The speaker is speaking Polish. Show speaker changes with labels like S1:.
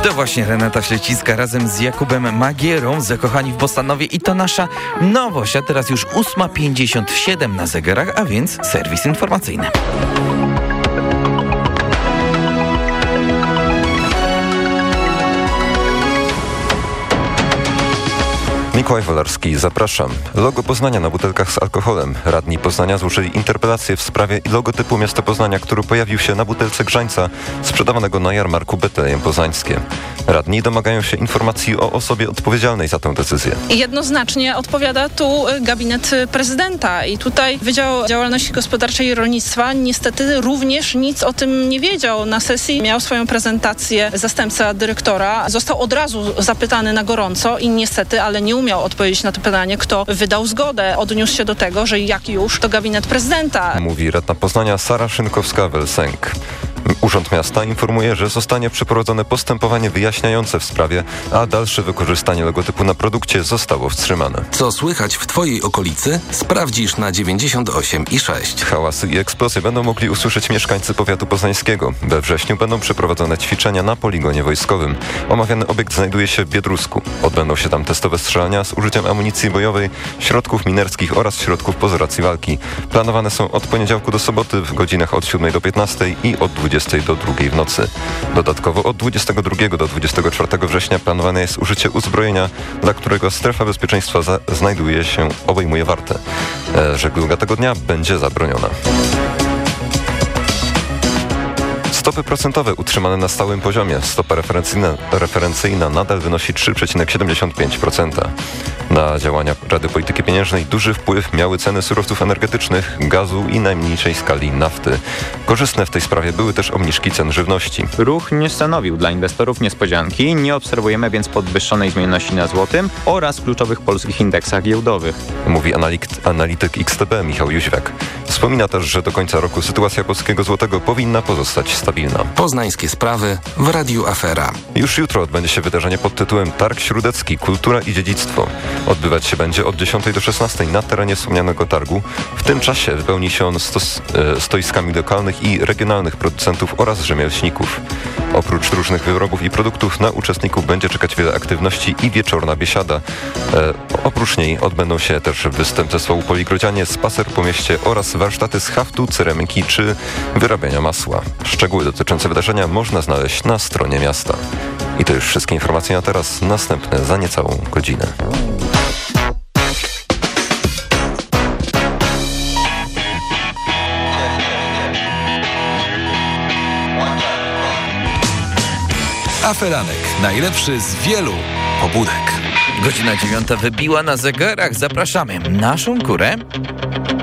S1: To właśnie Renata Śleciska razem z Jakubem Magierą, zakochani w Bossanowie, i to nasza nowość, a teraz już 8:57 na zegarach, a więc serwis informacyjny.
S2: Mikołaj Wolarski, zapraszam. Logo Poznania na butelkach z alkoholem. Radni Poznania złożyli interpelację w sprawie logotypu miasta Poznania, który pojawił się na butelce grzańca sprzedawanego na jarmarku Betlejem Poznańskie. Radni domagają się informacji o osobie odpowiedzialnej za tę decyzję.
S3: Jednoznacznie odpowiada tu gabinet prezydenta i tutaj Wydział Działalności Gospodarczej i Rolnictwa niestety również nic o tym nie wiedział. Na sesji miał swoją prezentację zastępca dyrektora. Został od razu zapytany na gorąco i niestety, ale nie umiał odpowiedzieć na to pytanie, kto wydał zgodę. Odniósł się do tego, że jak już, to gabinet prezydenta.
S2: Mówi radna Poznania Sara Szynkowska-Welsenk. Urząd Miasta informuje, że zostanie przeprowadzone postępowanie wyjaśniające w sprawie, a dalsze wykorzystanie logotypu na produkcie zostało wstrzymane.
S4: Co słychać w Twojej okolicy? Sprawdzisz na 98,6.
S2: Hałasy i eksplozje będą mogli usłyszeć mieszkańcy powiatu poznańskiego. We wrześniu będą przeprowadzone ćwiczenia na poligonie wojskowym. Omawiany obiekt znajduje się w Biedrusku. Odbędą się tam testowe strzelania z użyciem amunicji bojowej, środków minerskich oraz środków pozoracji walki. Planowane są od poniedziałku do soboty w godzinach od 7 do 15 i od 20 do 2 w nocy. Dodatkowo od 22 do 24 września planowane jest użycie uzbrojenia, dla którego strefa bezpieczeństwa obejmuje Wartę. Żegluga tego dnia będzie zabroniona. Stopy procentowe utrzymane na stałym poziomie. Stopa referencyjna nadal wynosi 3,75%. Na działania Rady Polityki Pieniężnej duży wpływ miały ceny surowców energetycznych, gazu i najmniejszej skali nafty. Korzystne w tej sprawie były też obniżki cen żywności.
S5: Ruch nie stanowił dla inwestorów niespodzianki, nie obserwujemy więc podwyższonej zmienności na złotym oraz kluczowych polskich indeksach giełdowych.
S2: Mówi analityk XTB Michał Jóźwiak. Wspomina też, że do końca roku sytuacja polskiego złotego powinna pozostać stabilna.
S4: Poznańskie sprawy w Radiu Afera.
S2: Już jutro odbędzie się wydarzenie pod tytułem Targ Śródecki – Kultura i Dziedzictwo. Odbywać się będzie od 10 do 16 na terenie wspomnianego targu. W tym czasie wypełni się on stoiskami lokalnych i regionalnych producentów oraz rzemieślników. Oprócz różnych wyrobów i produktów na uczestników będzie czekać wiele aktywności i wieczorna biesiada. Oprócz niej odbędą się też występ zespołu Poligrodzianie, spacer po mieście oraz warsztaty z haftu, ceramiki czy wyrabiania masła. Szczegóły dotyczące wydarzenia można znaleźć na stronie miasta. I to już wszystkie informacje na teraz, następne za niecałą godzinę.
S6: Aferanek. Najlepszy z wielu pobudek.
S1: Godzina 9 wybiła na zegarach. Zapraszamy naszą kurę.